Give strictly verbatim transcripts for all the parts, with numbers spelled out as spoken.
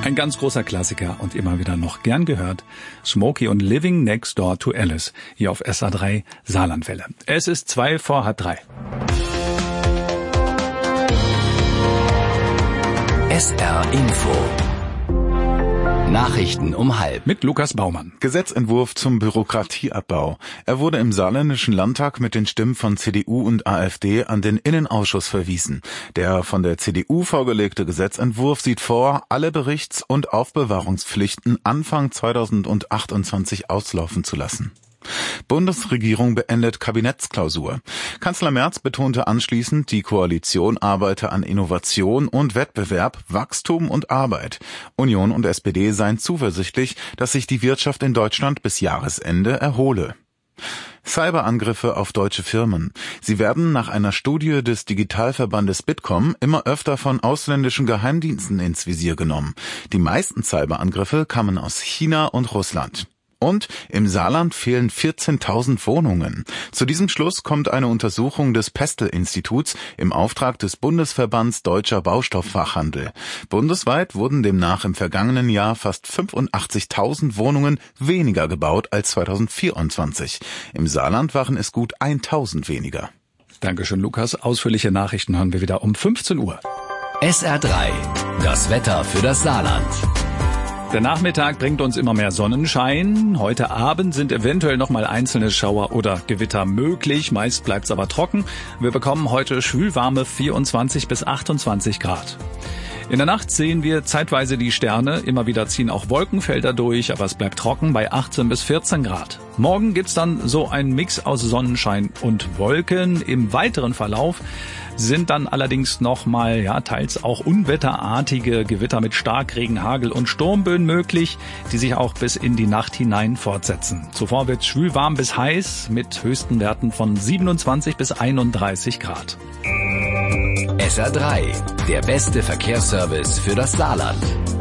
Ein ganz großer Klassiker und immer wieder noch gern gehört. Smokey und Living Next Door to Alice. Hier auf S A drei Saarlandwelle. Es ist zwei vor halb drei. S R Info. Nachrichten um halb. Mit Lukas Baumann. Gesetzentwurf zum Bürokratieabbau. Er wurde im saarländischen Landtag mit den Stimmen von C D U und AfD an den Innenausschuss verwiesen. Der von der C D U vorgelegte Gesetzentwurf sieht vor, alle Berichts- und Aufbewahrungspflichten Anfang zweitausendachtundzwanzig auslaufen zu lassen. Bundesregierung beendet Kabinettsklausur. Kanzler Merz betonte anschließend, die Koalition arbeite an Innovation und Wettbewerb, Wachstum und Arbeit. Union und S P D seien zuversichtlich, dass sich die Wirtschaft in Deutschland bis Jahresende erhole. Cyberangriffe auf deutsche Firmen. Sie werden nach einer Studie des Digitalverbandes Bitkom immer öfter von ausländischen Geheimdiensten ins Visier genommen. Die meisten Cyberangriffe kamen aus China und Russland. Und im Saarland fehlen vierzehntausend Wohnungen. Zu diesem Schluss kommt eine Untersuchung des Pestel-Instituts im Auftrag des Bundesverbands Deutscher Baustofffachhandel. Bundesweit wurden demnach im vergangenen Jahr fast fünfundachtzigtausend Wohnungen weniger gebaut als zweitausendvierundzwanzig. Im Saarland waren es gut tausend weniger. Dankeschön, Lukas. Ausführliche Nachrichten hören wir wieder um fünfzehn Uhr. S R drei. Das Wetter für das Saarland. Der Nachmittag bringt uns immer mehr Sonnenschein. Heute Abend sind eventuell noch mal einzelne Schauer oder Gewitter möglich. Meist bleibt's aber trocken. Wir bekommen heute schwülwarme vierundzwanzig bis achtundzwanzig Grad. In der Nacht sehen wir zeitweise die Sterne. Immer wieder ziehen auch Wolkenfelder durch, aber es bleibt trocken bei achtzehn bis vierzehn Grad. Morgen gibt's dann so einen Mix aus Sonnenschein und Wolken. Im weiteren Verlauf sind dann allerdings nochmal, ja, teils auch unwetterartige Gewitter mit Starkregen, Hagel und Sturmböen möglich, die sich auch bis in die Nacht hinein fortsetzen. Zuvor wird's schwülwarm bis heiß mit höchsten Werten von siebenundzwanzig bis einunddreißig Grad. S R drei, der beste Verkehrsservice für das Saarland.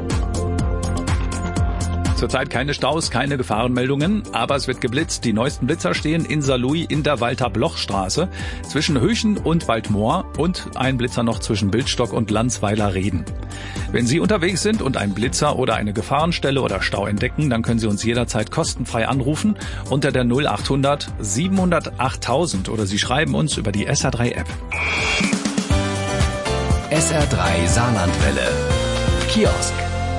Zurzeit keine Staus, keine Gefahrenmeldungen, aber es wird geblitzt. Die neuesten Blitzer stehen in Saarlouis in der Walter-Bloch-Straße zwischen Höchen und Waldmoor und ein Blitzer noch zwischen Bildstock und Landsweiler-Reden. Wenn Sie unterwegs sind und einen Blitzer oder eine Gefahrenstelle oder Stau entdecken, dann können Sie uns jederzeit kostenfrei anrufen unter der null achthundert siebenhundert achttausend oder Sie schreiben uns über die S R drei App. S R drei Saarlandwelle. Kiosk.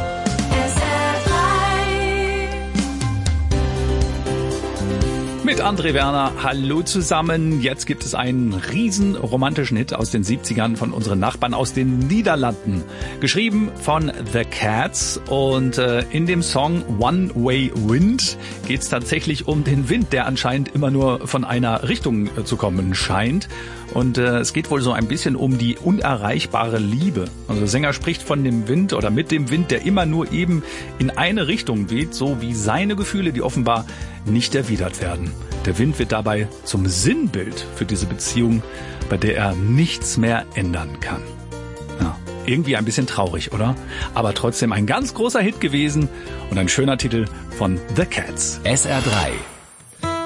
Mit André Werner, hallo zusammen. Jetzt gibt es einen riesen romantischen Hit aus den siebzigern von unseren Nachbarn aus den Niederlanden. Geschrieben von The Cats und äh, in dem Song One Way Wind geht es tatsächlich um den Wind, der anscheinend immer nur von einer Richtung äh, zu kommen scheint. Und äh, es geht wohl so ein bisschen um die unerreichbare Liebe. Also der Sänger spricht von dem Wind oder mit dem Wind, der immer nur eben in eine Richtung weht, so wie seine Gefühle, die offenbar nicht erwidert werden. Der Wind wird dabei zum Sinnbild für diese Beziehung, bei der er nichts mehr ändern kann. Ja, irgendwie ein bisschen traurig, oder? Aber trotzdem ein ganz großer Hit gewesen und ein schöner Titel von The Cats. S R drei.